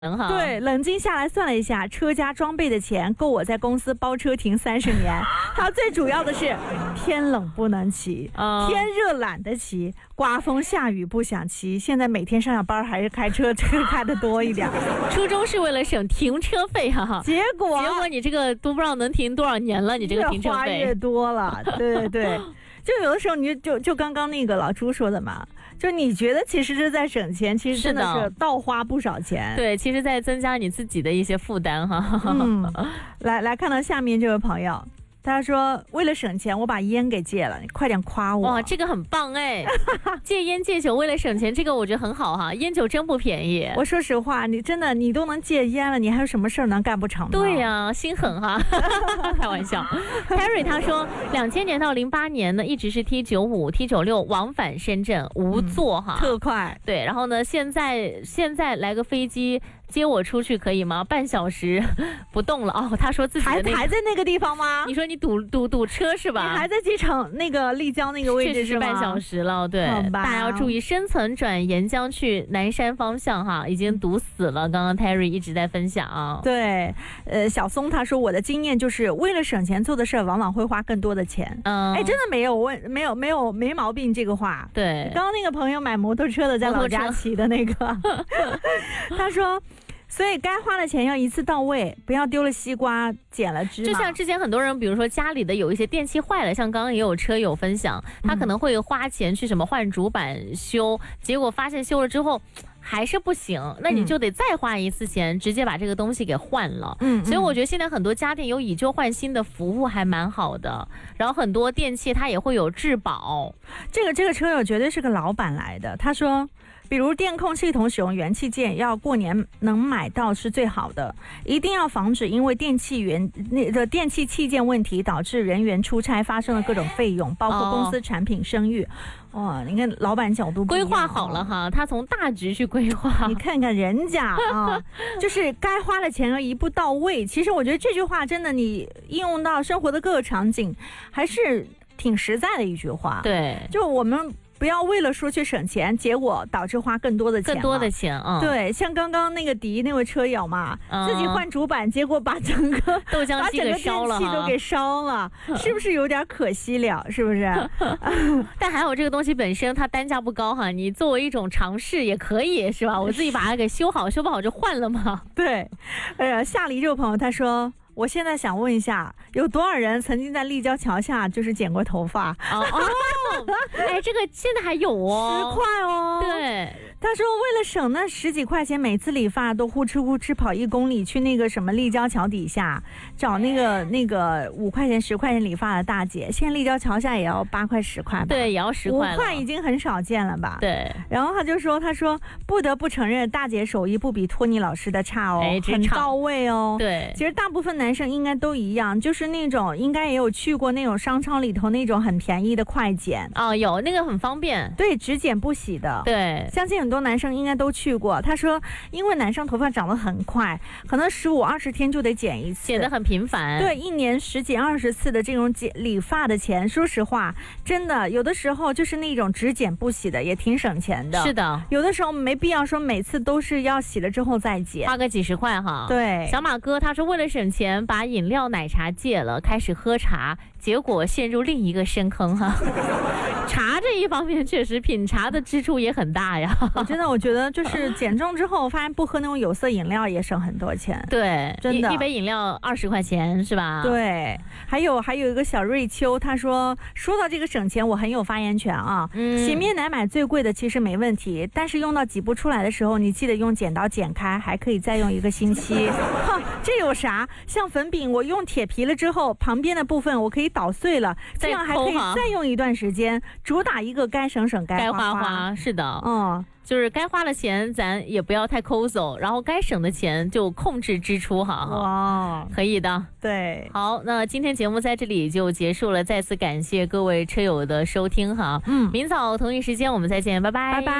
对，冷静下来算了一下，车加装备的钱够我在公司包车停30年。它最主要的是天冷不能骑，天热懒得骑，刮风下雨不想骑。现在每天上下班还是开车开的多一点。 初衷是为了省停车费哈， 结果你这个都不知道能停多少年了，你这个停车费越花越多了。对对对。就有的时候你就刚刚那个老朱说的嘛，就你觉得其实是在省钱，其实真的是倒花不少钱。 对，其实在增加你自己的一些负担哈。 来看到下面这位朋友，他说为了省钱我把烟给戒了，你快点夸我。 哇，这个很棒哎。戒烟戒酒为了省钱，这个我觉得很好哈。烟酒真不便宜。 我说实话，你真的你都能戒烟了，你还有什么事儿能干不成吗？ 对呀，心狠哈。开玩笑。Harry 他说2000年到08年呢一直是 T95 T96 往返深圳无座哈， 特快。 对，然后呢现在来个飞机接我出去可以吗？半小时不动了哦。他说自己的还在那个地方吗？ 你说你堵车是吧？ 你还在机场那个立交那个位置是半小时了。对，大家要注意深层转沿江去南山方向哈，已经堵死了。刚刚 Terry 一直在分享。 对，小松他说我的经验就是为了省钱做的事儿往往会花更多的钱。真的没毛病这个话。 对， 刚刚那个朋友买摩托车的在老家骑的那个，他说。所以该花的钱要一次到位，不要丢了西瓜捡了芝麻。 就像之前很多人比如说家里的有一些电器坏了，像刚刚也有车友分享，他可能会花钱去什么换主板修，结果发现修了之后还是不行，那你就得再花一次钱，直接把这个东西给换了。所以我觉得现在很多家电有以旧换新的服务还蛮好的，然后很多电器它也会有质保。 这个车友绝对是个老板来的，他说比如电控系统使用元器件，要过年能买到是最好的，一定要防止因为电器器件问题导致人员出差发生了各种费用，包括公司产品声誉。你看老板角度规划好了哈，他从大局去规划。 你看看人家就是该花的钱要一步到位。其实我觉得这句话真的，你应用到生活的各个场景，还是挺实在的一句话。 对， 就我们不要为了说去省钱，结果导致花更多的钱。对，像刚刚那个迪那位车友嘛，自己换主板，结果把整个豆浆机给烧了， 把整个电器都给烧了，是不是有点可惜了？是不是？ 但还有这个东西本身它单价不高哈，你作为一种尝试也可以是吧？我自己把它给修好，修不好就换了嘛。 对，夏黎这位朋友他说。我现在想问一下，有多少人曾经在立交桥下就是剪过头发？ 这个现在还有 10块哦。 对， 他说为了省那10几块钱，每次理发都呼哧呼哧跑1公里去那个什么立交桥底下找那个5块钱10块钱理发的大姐。现在立交桥下也要8块10块吧？ 对，也要10块了。 5块已经很少见了吧？ 对。 然后他说不得不承认大姐手艺不比托尼老师的差哦，很到位哦。 对， 其实大部分男生应该都一样，就是那种应该也有去过那种商超里头那种很便宜的快剪。 有那个很方便。 对，只剪不洗的。 对， 相信很多男生应该都去过。他说因为男生头发长得很快，可能15、20天就得剪一次， 剪得很频繁。 对，一年10几20次的这种理发的钱，说实话真的有的时候就是那种只剪不洗的也挺省钱的。 是的， 有的时候没必要说每次都是要洗了之后再剪， 花个几十块哈。 对， 小马哥他说为了省钱把饮料奶茶戒了，开始喝茶，结果陷入另一个深坑哈。茶这一方面确实品茶的支出也很大呀。 我觉得就是减重之后发现不喝那种有色饮料也省很多钱。 对， 真的， 一杯饮料20块钱是吧？ 对，还有一个小瑞秋，他说到这个省钱我很有发言权啊。洗面奶买最贵的其实没问题，但是用到挤不出来的时候，你记得用剪刀剪开，还可以再用1个星期。这有啥？像粉饼我用铁皮了之后，旁边的部分我可以捣碎了，这样还可以再用一段时间。主打一个该省省该花花。是的，就是该花的钱咱也不要太抠搜，然后该省的钱就控制支出哈。 哇， 可以的。 对， 好，那今天节目在这里就结束了，再次感谢各位车友的收听哈。明早同一时间我们再见，拜拜，拜拜。